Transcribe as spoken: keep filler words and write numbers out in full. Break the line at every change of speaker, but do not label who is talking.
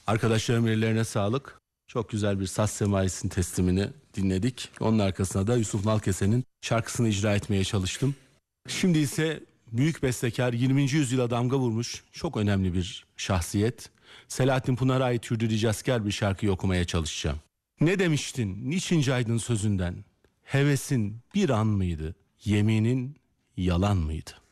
Arkadaşlarım ellerine sağlık. Çok güzel bir Saz Semaisi'nin teslimini dinledik. Onun arkasına da Yusuf Nalkese'nin şarkısını icra etmeye çalıştım. Şimdi ise büyük bestekar, yirminci yüzyıla damga vurmuş çok önemli bir şahsiyet Selahattin Pınar'a ait Hürriyet Ricaskar bir şarkıyı okumaya çalışacağım. Ne demiştin, niçin caydın sözünden? Hevesin bir an mıydı, yeminin yalan mıydı?